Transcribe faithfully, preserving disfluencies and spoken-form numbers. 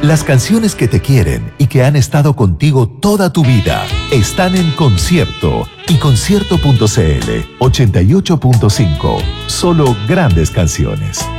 Las canciones que te quieren y que han estado contigo toda tu vida están en Concierto y concierto punto c l ochenta y ocho punto cinco. Solo grandes canciones.